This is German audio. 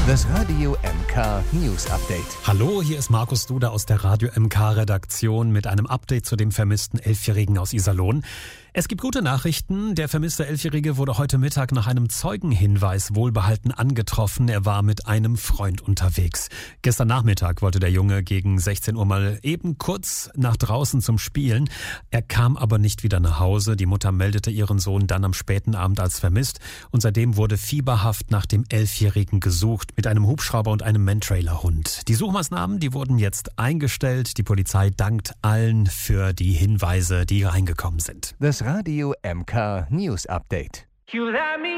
Das Radio MK News Update. Hallo, hier ist Markus Duda aus der Radio MK Redaktion mit einem Update zu dem vermissten 11-Jährigen aus Iserlohn. Es gibt gute Nachrichten. Der vermisste 11-Jährige wurde heute Mittag nach einem Zeugenhinweis wohlbehalten angetroffen. Er war mit einem Freund unterwegs. Gestern Nachmittag wollte der Junge gegen 16 Uhr mal eben kurz nach draußen zum Spielen. Er kam aber nicht wieder nach Hause. Die Mutter meldete ihren Sohn dann am späten Abend als vermisst. Und seitdem wurde fieberhaft nach dem 11-Jährigen gesucht mit einem Hubschrauber und einem Mantrailer-Hund. Die Suchmaßnahmen, die wurden jetzt eingestellt. Die Polizei dankt allen für die Hinweise, die reingekommen sind. Das Radio MK News Update.